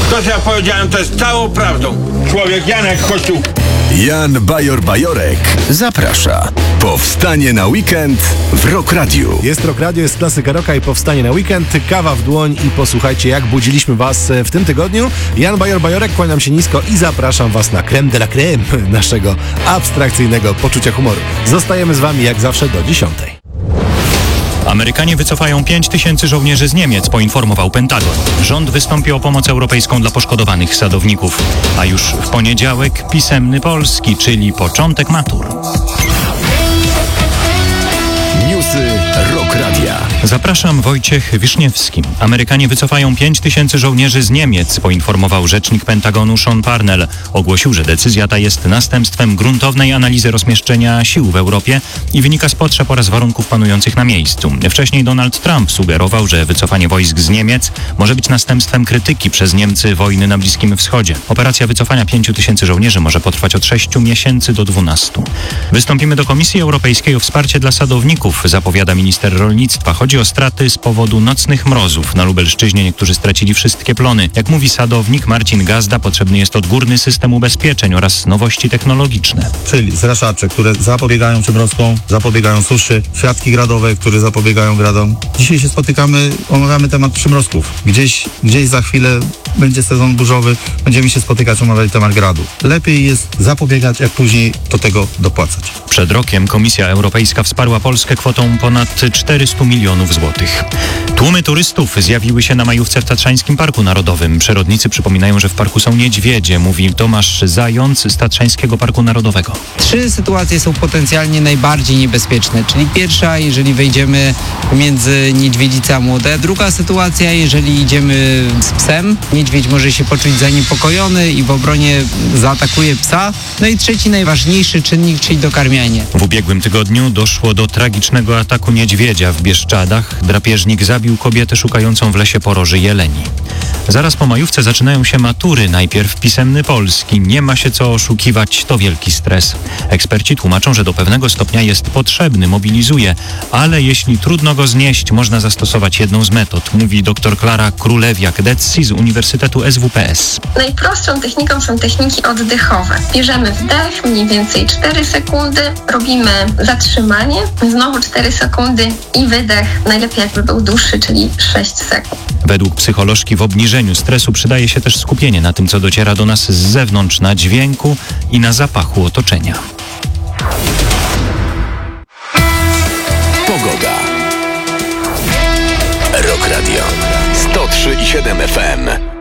To, co ja powiedziałem, to jest całą prawdą. Człowiek Janek Kościół. Jan Bajor-Bajorek zaprasza. Powstanie na weekend w Rock Radiu. Jest Rock Radio, jest klasyka rocka i powstanie na weekend. Kawa w dłoń i posłuchajcie, jak budziliśmy was w tym tygodniu. Jan Bajor-Bajorek, kłaniam się nisko i zapraszam was na crème de la crème naszego abstrakcyjnego poczucia humoru. Zostajemy z wami jak zawsze do 10:00. Amerykanie wycofają 5000 żołnierzy z Niemiec, poinformował Pentagon. Rząd wystąpi o pomoc europejską dla poszkodowanych sadowników. A już w poniedziałek pisemny Polski, czyli początek matur. Newsy Rock Radia. Zapraszam, Wojciech Wiszniewski. Amerykanie wycofają 5000 żołnierzy z Niemiec, poinformował rzecznik Pentagonu Sean Parnell. Ogłosił, że decyzja ta jest następstwem gruntownej analizy rozmieszczenia sił w Europie i wynika z potrzeb oraz warunków panujących na miejscu. Wcześniej Donald Trump sugerował, że wycofanie wojsk z Niemiec może być następstwem krytyki przez Niemcy wojny na Bliskim Wschodzie. Operacja wycofania 5000 żołnierzy może potrwać od 6 miesięcy do 12. Wystąpimy do Komisji Europejskiej o wsparcie dla sadowników, zapowiada minister rolnictwa. Chodzi o straty z powodu nocnych mrozów. Na Lubelszczyźnie niektórzy stracili wszystkie plony. Jak mówi sadownik Marcin Gazda, potrzebny jest odgórny system ubezpieczeń oraz nowości technologiczne. Czyli zraszacze, które zapobiegają przymrozkom, zapobiegają suszy, świadki gradowe, które zapobiegają gradom. Dzisiaj się spotykamy, omawiamy temat przymrozków. Gdzieś za chwilę będzie sezon burzowy, będziemy się spotykać, omawiać temat gradu. Lepiej jest zapobiegać, jak później do tego dopłacać. Przed rokiem Komisja Europejska wsparła Polskę kwotą ponad 400 milionów złotych. Tłumy turystów zjawiły się na majówce w Tatrzańskim Parku Narodowym. Przyrodnicy przypominają, że w parku są niedźwiedzie, mówi Tomasz Zając z Tatrzańskiego Parku Narodowego. 3 sytuacje są potencjalnie najbardziej niebezpieczne, czyli pierwsza, jeżeli wejdziemy między niedźwiedzice a młode. Druga sytuacja, jeżeli idziemy z psem, niedźwiedź może się poczuć zaniepokojony i w obronie zaatakuje psa. No i trzeci, najważniejszy czynnik, czyli dokarmianie. W ubiegłym tygodniu doszło do tragicznego ataku niedźwiedzia w Bieszczadach. Drapieżnik zabił kobietę szukającą w lesie poroży jeleni. Zaraz po majówce zaczynają się matury. Najpierw pisemny Polski. Nie ma się co oszukiwać, to wielki stres. Eksperci tłumaczą, że do pewnego stopnia jest potrzebny, mobilizuje, ale jeśli trudno go znieść, można zastosować jedną z metod, mówi dr Klara Królewiak-Detsi z Uniwersytetu SWPS. Najprostszą techniką są techniki oddechowe. Bierzemy wdech, mniej więcej 4 sekundy, robimy zatrzymanie, znowu 4 sekundy i wydech, najlepiej jakby był dłuższy, czyli 6 sekund. Według psycholożki w obniżeniu stresu przydaje się też skupienie na tym, co dociera do nas z zewnątrz, na dźwięku i na zapachu otoczenia. Pogoda. Rock Radio 103,7 FM.